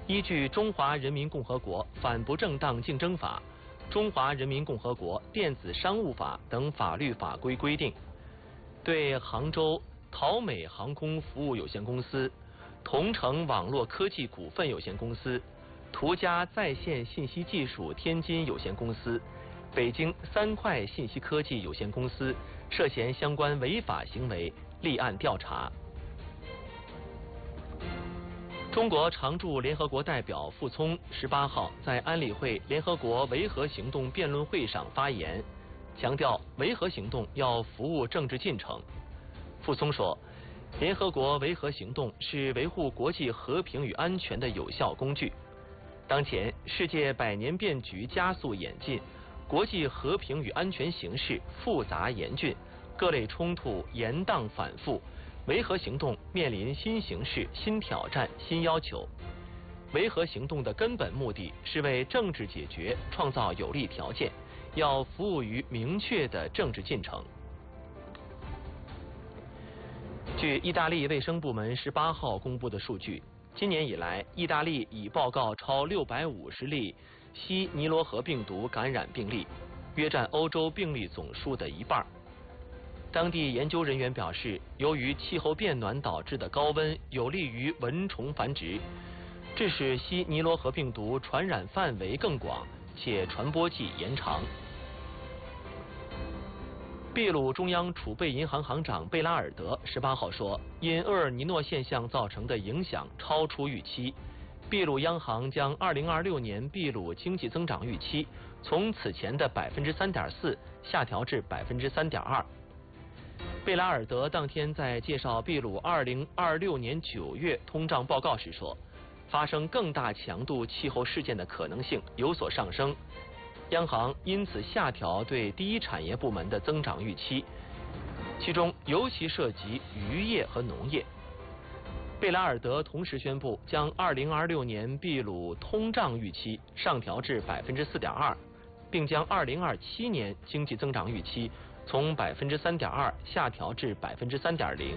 依据《中华人民共和国反不正当竞争法》、《中华人民共和国电子商务法》等法律法规规定，对杭州陶美航空服务有限公司、同程网络科技股份有限公司、途家在线信息技术天津有限公司、北京三快信息科技有限公司涉嫌相关违法行为立案调查。中国常驻联合国代表傅聪18号在安理会联合国维和行动辩论会上发言，强调维和行动要服务政治进程。傅聪说，联合国维和行动是维护国际和平与安全的有效工具。当前世界百年变局加速演进，国际和平与安全形势复杂严峻，各类冲突延宕反复，维和行动面临新形势、新挑战、新要求。维和行动的根本目的是为政治解决创造有利条件，要服务于明确的政治进程。据意大利卫生部门18号公布的数据，今年以来，意大利已报告超650例西尼罗河病毒感染病例，约占欧洲病例总数的一半。当地研究人员表示，由于气候变暖导致的高温有利于蚊虫繁殖，致使西尼罗河病毒传染范围更广，且传播季延长。秘鲁中央储备银行行长贝拉尔德18号说，因厄尔尼诺现象造成的影响超出预期，秘鲁央行将2026年秘鲁经济增长预期从此前的3.4%下调至3.2%。贝拉尔德当天在介绍秘鲁2026年9月通胀报告时说，发生更大强度气候事件的可能性有所上升，央行因此下调对第一产业部门的增长预期，其中尤其涉及渔业和农业。贝拉尔德同时宣布将2026年秘鲁通胀预期上调至4.2%，并将2027年经济增长预期从3.2%下调至3.0%。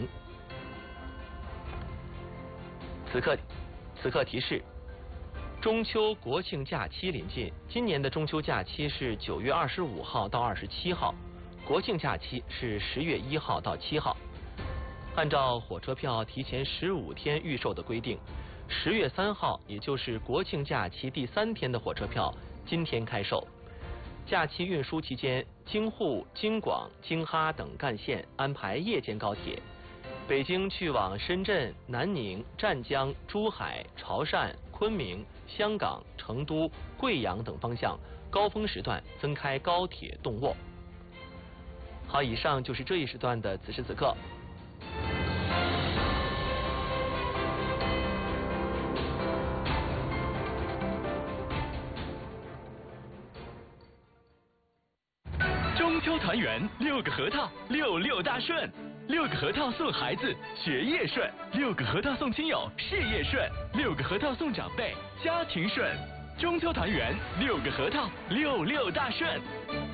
此刻提示：中秋国庆假期临近，今年的中秋假期是9月25号到27号，国庆假期是10月1号到7号。按照火车票提前15天预售的规定，10月3号，也就是国庆假期第3天的火车票今天开售。假期运输期间，京沪、京广、京哈等干线安排夜间高铁。北京去往深圳、南宁、湛江、珠海、潮汕、昆明、香港、成都、贵阳等方向高峰时段增开高铁动卧。好，以上就是这一时段的此时此刻。 中秋团圆，6个核桃，66大顺，6个核桃送孩子学业顺，6个核桃送亲友事业顺，6个核桃送长辈家庭顺。中秋团圆，6个核桃，66大顺。